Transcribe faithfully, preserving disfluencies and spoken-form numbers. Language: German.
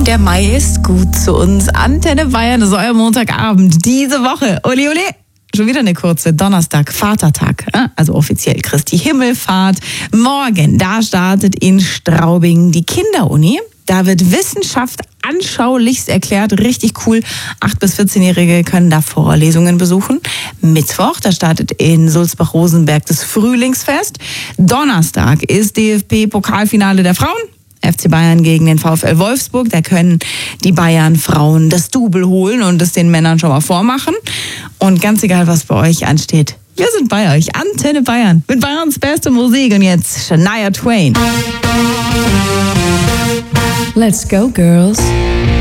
der Mai ist gut zu uns. Antenne Bayern ist euer Montagabend. Diese Woche, ole ole, schon wieder eine kurze Donnerstag, Vatertag, also offiziell Christi Himmelfahrt. Morgen, da startet in Straubing die Kinderuni. Da wird Wissenschaft anschaulichst erklärt, richtig cool. acht- bis vierzehnjährige können da Vorlesungen besuchen. Mittwoch, da startet in Sulzbach-Rosenberg das Frühlingsfest. Donnerstag ist D F B-Pokalfinale der Frauen. F C Bayern gegen den VfL Wolfsburg. Da können die Bayern-Frauen das Double holen und es den Männern schon mal vormachen. Und ganz egal, was bei euch ansteht, wir sind bei euch. Antenne Bayern mit Bayerns beste Musik. Und jetzt Shania Twain. Let's go, girls.